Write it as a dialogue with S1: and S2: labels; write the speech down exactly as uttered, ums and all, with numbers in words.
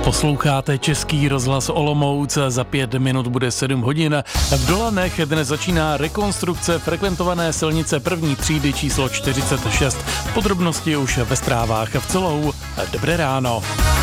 S1: Posloucháte Český rozhlas Olomouc, za pět minut bude sedm hodin. V Dolanech dnes začíná rekonstrukce frekventované silnice první třídy číslo čtyřicet šest. Podrobnosti už ve zprávách v celou. Dobré ráno.